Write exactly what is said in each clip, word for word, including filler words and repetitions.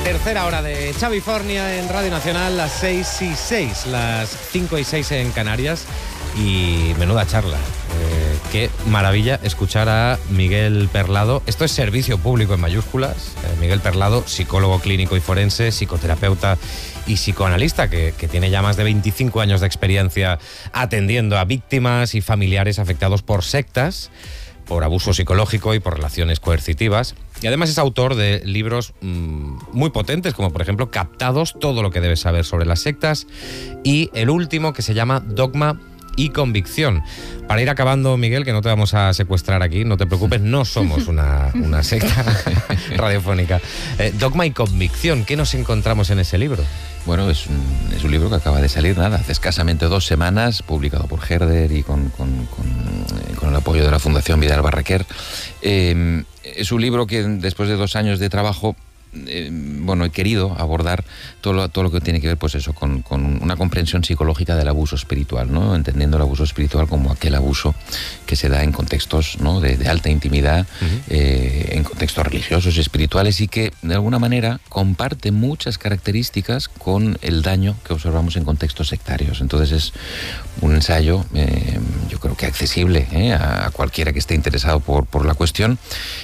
Tercera hora de Xavifornia en Radio Nacional, las seis y seis, las cinco y seis en Canarias. Y menuda charla. Eh, qué maravilla escuchar a Miguel Perlado. Esto es servicio público en mayúsculas. Eh, Miguel Perlado, psicólogo clínico y forense, psicoterapeuta y psicoanalista, que, que tiene ya más de veinticinco años de experiencia atendiendo a víctimas y familiares afectados por sectas, por abuso psicológico y por relaciones coercitivas. Y además es autor de libros mmm, muy potentes, como por ejemplo Captados, todo lo que debes saber sobre las sectas, y el último, que se llama Dogma y Convicción. Para ir acabando, Miguel, que no te vamos a secuestrar aquí, no te preocupes, no somos una, una secta radiofónica. Eh, Dogma y Convicción, ¿qué nos encontramos en ese libro? Bueno, es un, es un libro que acaba de salir, nada, hace escasamente dos semanas, publicado por Herder y con, con, con, con el apoyo de la Fundación Vidal Barraquer. Eh, es un libro que después de dos años de trabajo, Eh, bueno, he querido abordar todo lo, todo lo que tiene que ver, pues eso, con, con una comprensión psicológica del abuso espiritual, ¿no? Entendiendo el abuso espiritual como aquel abuso que se da en contextos, ¿no?, de, de alta intimidad, uh-huh. eh, en contextos religiosos y espirituales, y que de alguna manera comparte muchas características con el daño que observamos en contextos sectarios. Entonces es un ensayo, eh, yo creo que accesible eh, a, a cualquiera que esté interesado por, por la cuestión,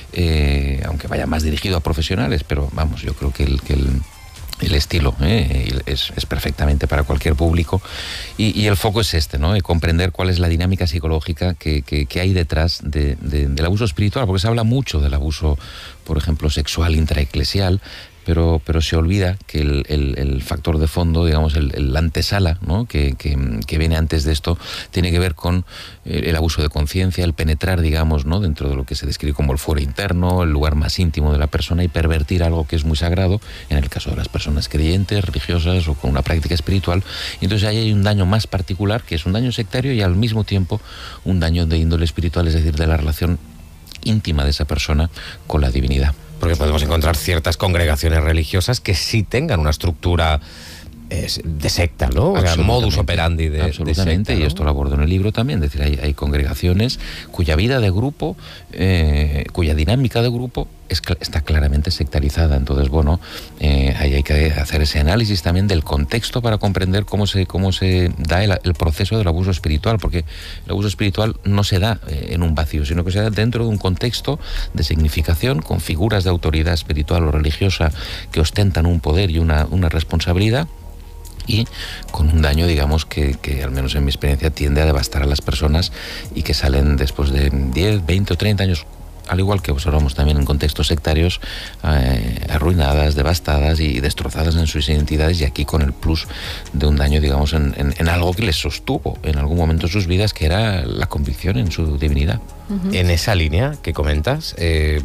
eh, aunque vaya más dirigido a profesionales, pero vamos, yo creo que el, que el, el estilo eh, es, es perfectamente para cualquier público, y, y el foco es este, ¿no? De comprender cuál es la dinámica psicológica que, que, que hay detrás de, de, del abuso espiritual, porque se habla mucho del abuso, por ejemplo, sexual intraeclesial, pero, pero se olvida que el, el, el factor de fondo, digamos, el, el antesala, ¿no?, que, que, que viene antes de esto, tiene que ver con el abuso de conciencia, el penetrar, digamos, ¿no?, dentro de lo que se describe como el fuero interno, el lugar más íntimo de la persona, y pervertir algo que es muy sagrado, en el caso de las personas creyentes, religiosas o con una práctica espiritual. Y entonces ahí hay un daño más particular, que es un daño sectario, y al mismo tiempo un daño de índole espiritual, es decir, de la relación íntima de esa persona con la divinidad. Porque podemos encontrar ciertas congregaciones religiosas que sí tengan una estructura eh, de secta, ¿no? O sea, modus operandi de, absolutamente, de secta, ¿no? Y esto lo abordo en el libro también. Es decir, hay, hay congregaciones cuya vida de grupo, eh, cuya dinámica de grupo es, está claramente sectarizada. Entonces, bueno, eh, ahí hay que hacer ese análisis también del contexto para comprender cómo se, cómo se da el, el proceso del abuso espiritual, porque el abuso espiritual no se da eh, en un vacío, sino que se da dentro de un contexto de significación, con figuras de autoridad espiritual o religiosa que ostentan un poder y una, una responsabilidad, y con un daño, digamos, que, que al menos en mi experiencia tiende a devastar a las personas, y que salen después de diez, veinte o treinta años, al igual que observamos también en contextos sectarios, eh, arruinadas, devastadas y destrozadas en sus identidades, y aquí con el plus de un daño, digamos, en, en, en algo que les sostuvo en algún momento de sus vidas, que era la convicción en su divinidad. Uh-huh. En esa línea que comentas, eh,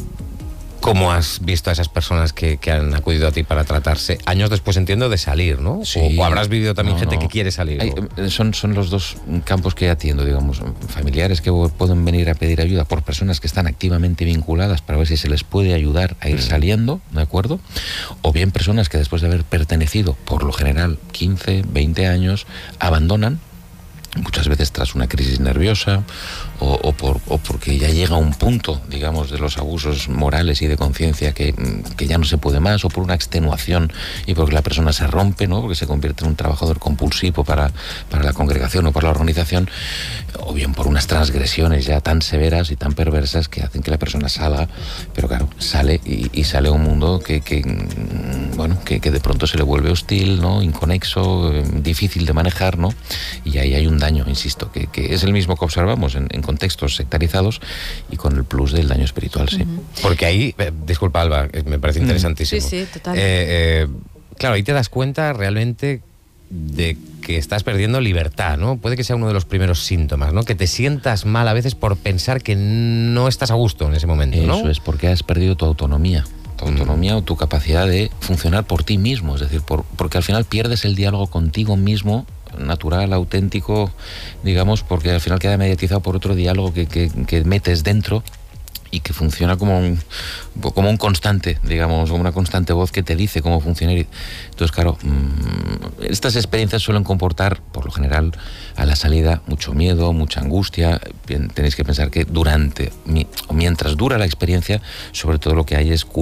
¿cómo has visto a esas personas que, que han acudido a ti para tratarse? Años después, entiendo, de salir, ¿no? Sí. O, o habrás vivido también no, gente no. que quiere salir. Hay, son, son los dos campos que atiendo, digamos. Familiares que pueden venir a pedir ayuda por personas que están activamente vinculadas para ver si se les puede ayudar a ir mm. saliendo, ¿de acuerdo? O bien personas que después de haber pertenecido, por lo general, quince, veinte años, abandonan, muchas veces tras una crisis nerviosa, o, o, por, o porque ya llega un punto, digamos, de los abusos morales y de conciencia que, que ya no se puede más, o por una extenuación y porque la persona se rompe, ¿no?, porque se convierte en un trabajador compulsivo para, para la congregación o para la organización, o bien por unas transgresiones ya tan severas y tan perversas que hacen que la persona salga, pero claro, sale y, y sale a un mundo que, que bueno, que, que de pronto se le vuelve hostil, ¿no?, inconexo, eh, difícil de manejar, ¿no?, y ahí hay un daño, insisto, que, que es el mismo que observamos en, en contextos sectarizados, y con el plus del daño espiritual, sí. Uh-huh. Porque ahí, eh, disculpa Alba, me parece interesantísimo. Sí, sí, total. Eh, eh, claro, ahí te das cuenta realmente de que estás perdiendo libertad, ¿no? Puede que sea uno de los primeros síntomas, ¿no? Que te sientas mal a veces por pensar que no estás a gusto en ese momento, ¿no? Eso es, porque has perdido tu autonomía. Tu autonomía mm. o tu capacidad de funcionar por ti mismo, es decir, por, porque al final pierdes el diálogo contigo mismo, natural, auténtico, digamos, porque al final queda mediatizado por otro diálogo que, que, que metes dentro, y que funciona como un, como un constante, digamos, como una constante voz que te dice cómo funcionar. Entonces, claro, mmm, estas experiencias suelen comportar, por lo general, a la salida mucho miedo, mucha angustia. Bien, tenéis que pensar que durante, o mientras dura la experiencia, sobre todo lo que hay es culpa